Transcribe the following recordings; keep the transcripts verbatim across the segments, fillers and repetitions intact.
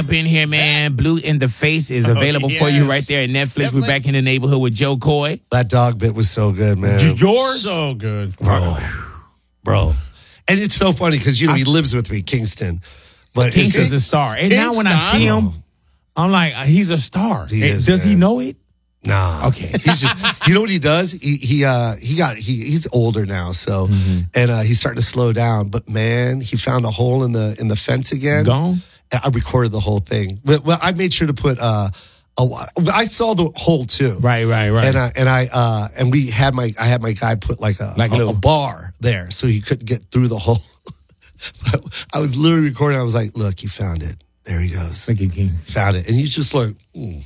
jump in here, man. Blue in the Face is available oh, yes. for you right there at Netflix. Netflix. We're back in the neighborhood with Joe Coy. That dog bit was so good, man. Yours? So good. Bro. Bro. And it's so funny because, you know, he lives with me, Kingston. But Kingston's a star. And Kingston? Now when I see him, I'm like, he's a star. He hey, is, does man. he know it? Nah. Okay. He's just, you know what he does? He he uh he got he he's older now, so mm-hmm. and uh, he's starting to slow down. But man, he found a hole in the in the fence again. Gone. I recorded the whole thing. Well, well I made sure to put uh a, I saw the hole too. Right, right, right. And I and I uh and we had my I had my guy put like a like a, a, little... a bar there so he couldn't get through the hole. I was literally recording. I was like, look, he found it. There he goes. Look at King. Found it. And he's just like, mm.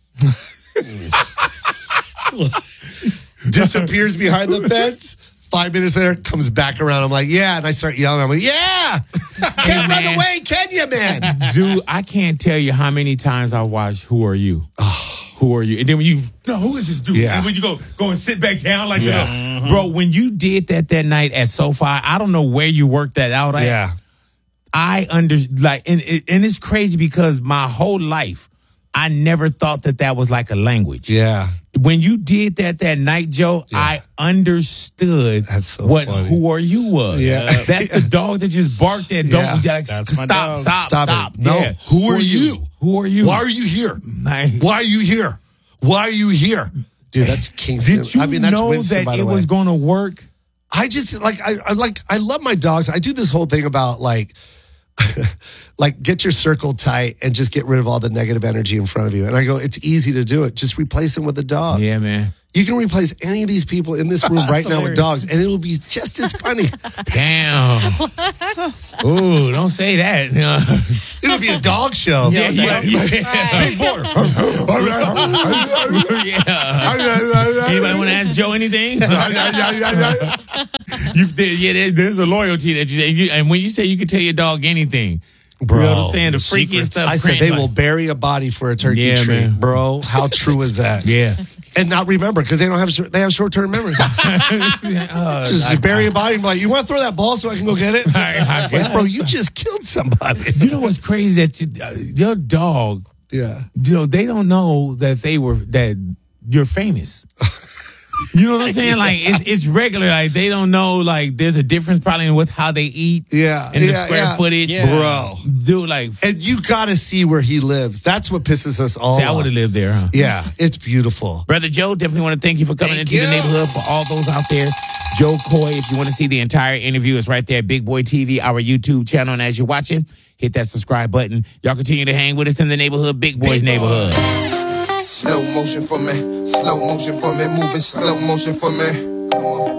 disappears behind the fence. Five minutes later, comes back around. I'm like, yeah. And I start yelling. I'm like, yeah. Can't run away, can you, man? Dude, I can't tell you how many times I watched Who Are You? Who are you? And then when you, no, who is this dude? Yeah. And when you go, go and sit back down like yeah. that. Mm-hmm. Bro, when you did that that night at SoFi, I don't know where you worked that out at. Yeah. I under, like, and, and it's crazy because my whole life, I never thought that that was like a language. Yeah. When you did that that night, Joe, yeah. I understood That's so what funny. Who Are You was. Yeah. That's the dog that just barked that don't Yeah. like, That's my stop, dog. stop, Stop stop. it. No. Yeah. Who are you? Who are you? Why are you here? Nice. Why are you here? Why are you here? Dude, that's Kingston. Did you I mean, that's know Winston, that by the it way. was going to work? I just like I, I like I love my dogs. I do this whole thing about like like get your circle tight and just get rid of all the negative energy in front of you. And I go, it's easy to do it. Just replace them with a dog. Yeah, man. You can replace any of these people in this room right now with dogs, and it'll be just as funny. Damn. Ooh, don't say that. It'll be a dog show. Yeah, yeah, yeah. Big boy. Yeah. Anybody want to ask Joe anything? you, yeah, there's a loyalty that you say. You, and when you say you can tell your dog anything, bro, you know what I'm saying? The freakiest stuff. I said they will bury a body for a turkey yeah, tree, man. bro. How true is that? Yeah. And not remember because they don't have they have short term memory. uh, just I, bury a body and be like, you want to throw that ball so I can go get it? I, I like, bro, you just killed somebody. You know what's crazy that you, uh, your dog? Yeah. You know they don't know that they were that you're famous. You know what I'm saying? Like it's it's regular. Like they don't know. Like there's a difference probably in with how they eat. Yeah, and the yeah, square yeah. footage, yeah. bro. Dude, like, and you got to see where he lives. That's what pisses us all. See, I would have lived there, huh? Yeah, it's beautiful. Brother Joe, definitely want to thank you for coming thank into you. the neighborhood. For all those out there, Joe Coy. If you want to see the entire interview, it's right there at Big Boy T V, our YouTube channel. And as you're watching, hit that subscribe button. Y'all continue to hang with us in the neighborhood, Big Boy's Big neighborhood. Slow motion for me, slow motion for me, moving slow motion for me. Come on.